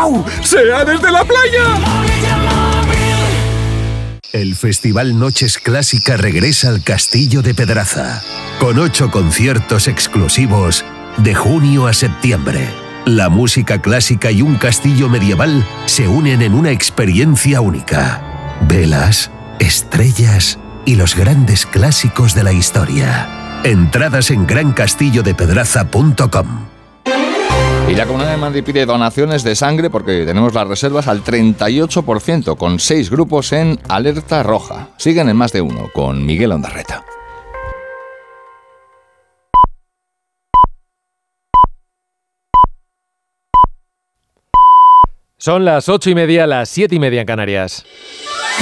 ¡Wow! ¡Sea desde la playa! El Festival Noches Clásica regresa al Castillo de Pedraza, con 8 conciertos exclusivos de junio a septiembre. La música clásica y un castillo medieval se unen en una experiencia única. Velas, estrellas y los grandes clásicos de la historia. Entradas en grancastillodepedraza.com. Y la Comunidad de Madrid pide donaciones de sangre porque tenemos las reservas al 38%, con 6 grupos en alerta roja. Siguen en Más de Uno con Miguel Ondarreta. Son las 8:30, las 7:30 en Canarias.